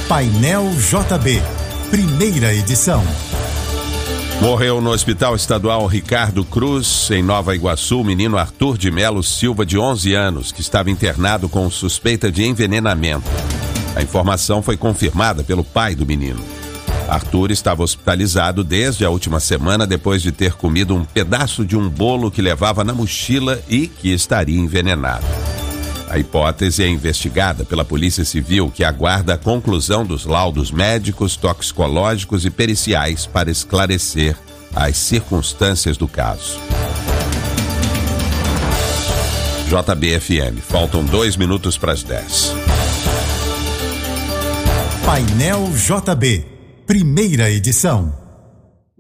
Painel JB, primeira edição. Morreu no Hospital Estadual Ricardo Cruz, em Nova Iguaçu, o menino Arthur de Melo Silva, de 11 anos, que estava internado com suspeita de envenenamento. A informação foi confirmada pelo pai do menino. Arthur estava hospitalizado desde a última semana depois de ter comido um pedaço de um bolo que levava na mochila e que estaria envenenado. A hipótese é investigada pela Polícia Civil, que aguarda a conclusão dos laudos médicos, toxicológicos e periciais para esclarecer as circunstâncias do caso. JBFM, faltam 2 minutos para as 10. Painel JB, primeira edição.